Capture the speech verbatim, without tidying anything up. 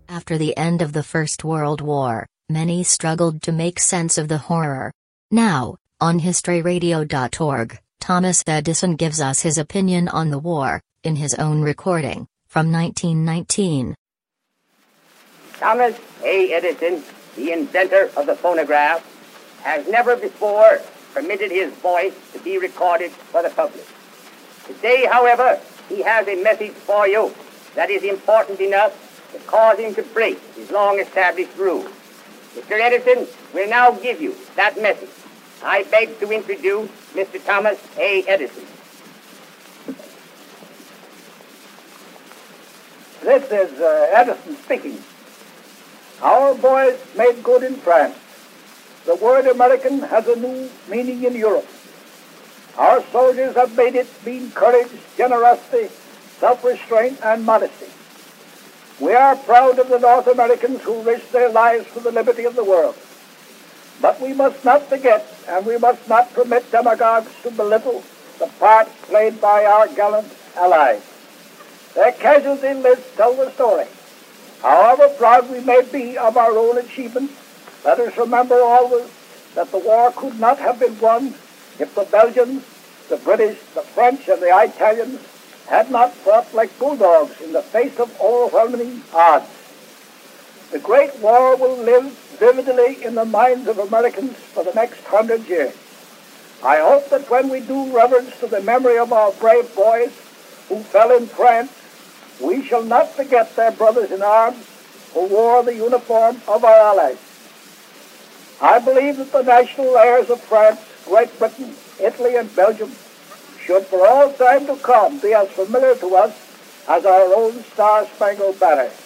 After the end of the First World War, many struggled to make sense of the horror. Now, on history radio dot org, Thomas Edison gives us his opinion on the war, in his own recording, from nineteen nineteen. Thomas A. Edison, the inventor of the phonograph, has never before permitted his voice to be recorded for the public. Today, however, he has a message for you that is important enough to cause him to break his long-established rule. Mister Edison will now give you that message. I beg to introduce Mister Thomas A. Edison. This is uh, Edison speaking. Our boys made good in France. The word American has a new meaning in Europe. Our soldiers have made it mean courage, generosity, self-restraint, and modesty. We are proud of the North Americans who risked their lives for the liberty of the world. But we must not forget, and we must not permit demagogues to belittle the part played by our gallant allies. Their casualty lists tell the story. However proud we may be of our own achievements, let us remember always that the war could not have been won if the Belgians, the British, the French, and the Italians had not fought like bulldogs in the face of overwhelming odds. The Great War will live vividly in the minds of Americans for the next hundred years. I hope that when we do reverence to the memory of our brave boys who fell in France, we shall not forget their brothers in arms who wore the uniform of our allies. I believe that the national heirs of France, Great Britain, Italy, and Belgium should for all time to come be as familiar to us as our own Star-Spangled Banner.